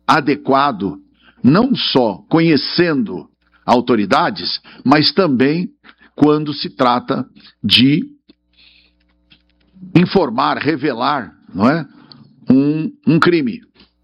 adequado, não só conhecendo autoridades, mas também quando se trata de informar, revelar, não é, um crime.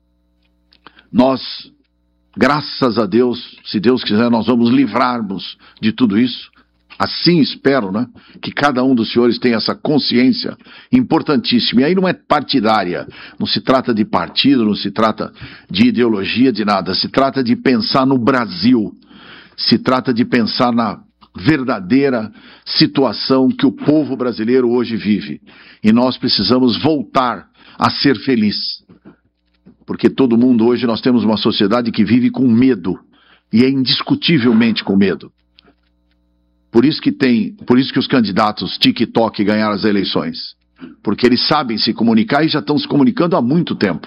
Nós, graças a Deus, se Deus quiser, nós vamos livrar-nos de tudo isso. Assim espero, né, que cada um dos senhores tenha essa consciência importantíssima. E aí não é partidária, não se trata de partido, não se trata de ideologia, de nada. Se trata de pensar no Brasil, se trata de pensar na verdadeira situação que o povo brasileiro hoje vive. E nós precisamos voltar a ser feliz. Porque todo mundo hoje, nós temos uma sociedade que vive com medo. E é indiscutivelmente com medo. Por isso que os candidatos TikTok ganharam as eleições. Porque eles sabem se comunicar e já estão se comunicando há muito tempo.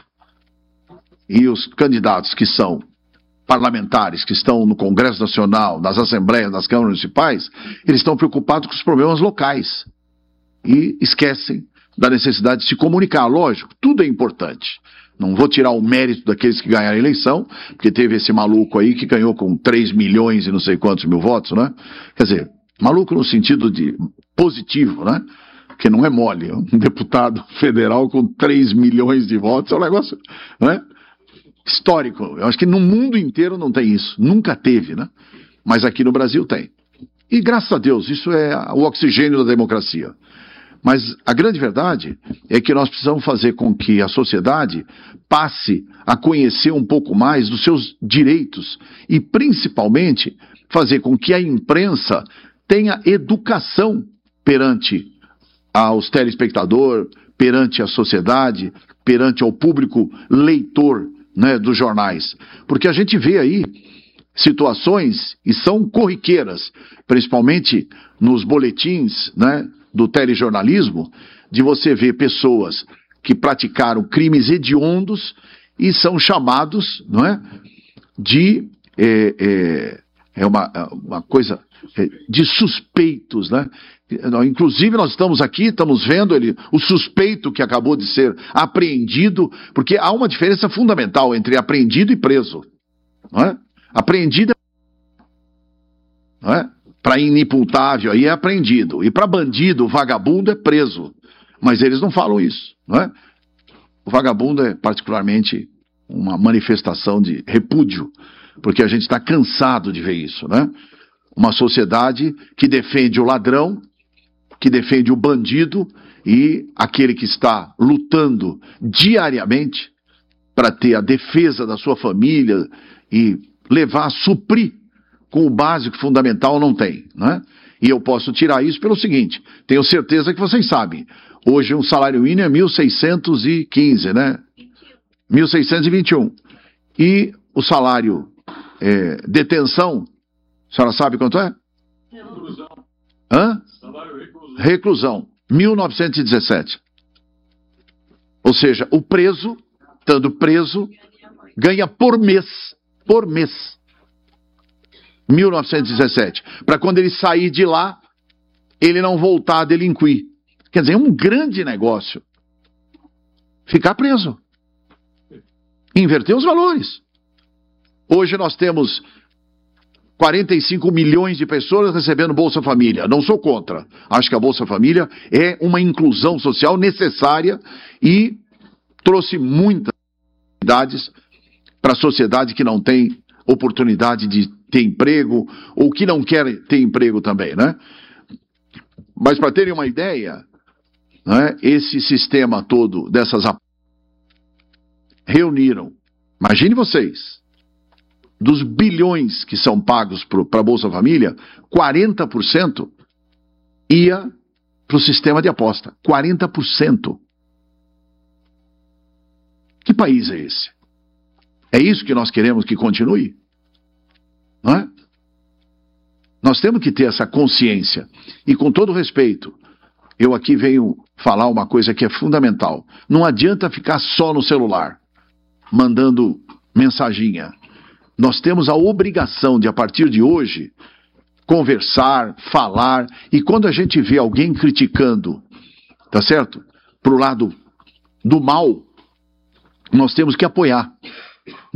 E os candidatos que são parlamentares, que estão no Congresso Nacional, nas assembleias, nas câmaras municipais, eles estão preocupados com os problemas locais. E esquecem da necessidade de se comunicar. Lógico, tudo é importante. Não vou tirar o mérito daqueles que ganharam a eleição, porque teve esse maluco aí que ganhou com 3 milhões e não sei quantos mil votos, né? Quer dizer, maluco no sentido de positivo, né? Porque não é mole. Um deputado federal com 3 milhões de votos é um negócio, né, histórico. Eu acho que no mundo inteiro não tem isso. Nunca teve, né? Mas aqui no Brasil tem. E graças a Deus, isso é o oxigênio da democracia. Mas a grande verdade é que nós precisamos fazer com que a sociedade passe a conhecer um pouco mais dos seus direitos e, principalmente, fazer com que a imprensa tenha educação perante aos telespectadores, perante a sociedade, perante ao público leitor, né, dos jornais. Porque a gente vê aí situações, e são corriqueiras, principalmente nos boletins, né, do telejornalismo, de você ver pessoas que praticaram crimes hediondos e são chamados, não é, de uma coisa de suspeitos, né? Inclusive nós estamos aqui, estamos vendo o suspeito que acabou de ser apreendido, porque há uma diferença fundamental entre apreendido e preso, não é? Apreendido, não é? Para inimputável aí é apreendido, e para bandido, vagabundo é preso, mas eles não falam isso, não é? O vagabundo é particularmente uma manifestação de repúdio, porque a gente está cansado de ver isso, né? Uma sociedade que defende o ladrão, que defende o bandido e aquele que está lutando diariamente para ter a defesa da sua família e levar a suprir com o básico fundamental não tem, né? E eu posso tirar isso pelo seguinte, tenho certeza que vocês sabem, hoje um salário mínimo é 1.615, né? 1.621. E o salário detenção, a senhora sabe quanto é? Reclusão. Hã? Salário reclusão. Reclusão, 1.917. Ou seja, o preso, estando preso, ganha por mês, 1.917. Para quando ele sair de lá, ele não voltar a delinquir. Quer dizer, é um grande negócio ficar preso. Inverter os valores. Hoje nós temos 45 milhões de pessoas recebendo Bolsa Família. Não sou contra. Acho que a Bolsa Família é uma inclusão social necessária e trouxe muitas oportunidades para a sociedade que não tem oportunidade de ter emprego ou que não quer ter emprego também, né? Mas para terem uma ideia, né, esse sistema todo dessas reuniram, imagine vocês, dos bilhões que são pagos para a Bolsa Família, 40% ia para o sistema de aposta. 40%. Que país é esse? É isso que nós queremos que continue? Não é? Nós temos que ter essa consciência. E com todo respeito, eu aqui venho falar uma coisa que é fundamental. Não adianta ficar só no celular, mandando mensaginha. Nós temos a obrigação de, a partir de hoje, conversar, falar, e quando a gente vê alguém criticando, tá certo? Pro lado do mal, nós temos que apoiar.